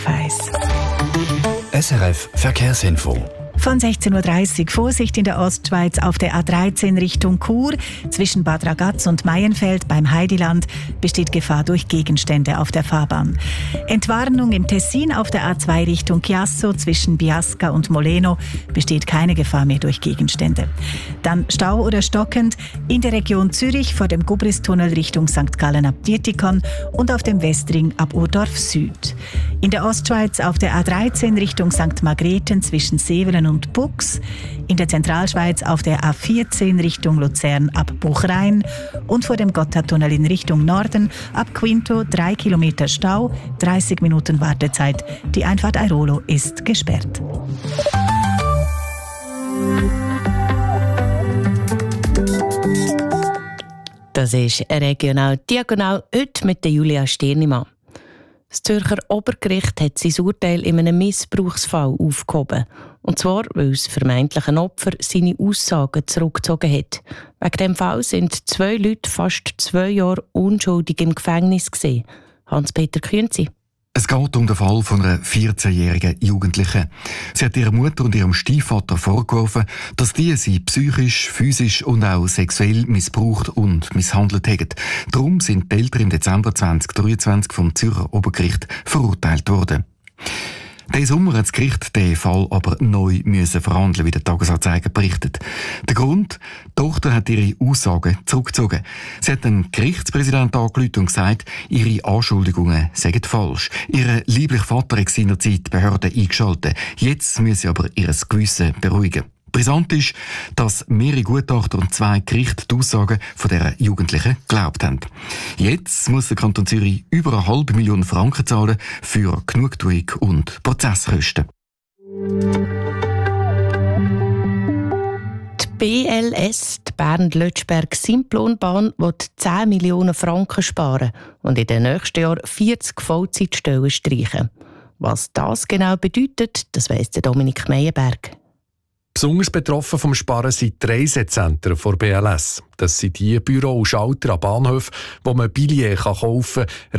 SRF Verkehrsinfo. Von 16.30 Uhr Vorsicht in der Ostschweiz auf der A13 Richtung Chur. Zwischen Bad Ragaz und Maienfeld beim Heidiland besteht Gefahr durch Gegenstände auf der Fahrbahn. Entwarnung im Tessin auf der A2 Richtung Chiasso. Zwischen Biasca und Moleno besteht keine Gefahr mehr durch Gegenstände. Dann Stau oder stockend in der Region Zürich vor dem Gubristunnel Richtung St. Gallen ab Dietikon und auf dem Westring ab Urdorf Süd. In der Ostschweiz auf der A13 Richtung St. Margrethen zwischen Sevelen und Bux. In der Zentralschweiz auf der A14 Richtung Luzern ab Buchrein und vor dem Gotthardtunnel in Richtung Norden ab Quinto 3 Kilometer Stau, 30 Minuten Wartezeit. Die Einfahrt Airolo ist gesperrt. Das ist regional diagonal heute mit der Julia Stirnimann. Das Zürcher Obergericht hat sein Urteil in einem Missbrauchsfall aufgehoben. Und zwar, weil das vermeintliche Opfer seine Aussagen zurückgezogen hat. Wegen dem Fall sind 2 Leute fast 2 Jahre unschuldig im Gefängnis gewesen. Hans-Peter Künzi. Es geht um den Fall von einer 14-jährigen Jugendlichen. Sie hat ihrer Mutter und ihrem Stiefvater vorgeworfen, dass die sie psychisch, physisch und auch sexuell missbraucht und misshandelt haben. Darum sind die Eltern im Dezember 2023 vom Zürcher Obergericht verurteilt worden. Diesen Sommer hat das Gericht den Fall aber neu verhandeln, wie der Tagesanzeiger berichtet. Der Grund? Die Tochter hat ihre Aussagen zurückgezogen. Sie hat den Gerichtspräsidenten angerufen und gesagt, ihre Anschuldigungen seien falsch. Ihr lieblicher Vater hat seinerzeit die Behörden eingeschaltet. Jetzt müsse aber ihr Gewissen beruhigen. Brisant ist, dass mehrere Gutachter und 2 Gerichte die Aussagen von dieser Jugendlichen geglaubt haben. Jetzt muss der Kanton Zürich über 500.000 Franken zahlen für Genugtuung und Prozesskosten. Die BLS, die Bern-Lötschberg-Simplonbahn, will 10 Millionen Franken sparen und in den nächsten Jahren 40 Vollzeitstellen streichen. Was das genau bedeutet, das weiss Dominik Meyerberg. Besonders betroffen vom Sparen sind die Reisezentren der BLS. Das sind die Büros und Schalter an Bahnhöfen, wo man Billets kaufen kann,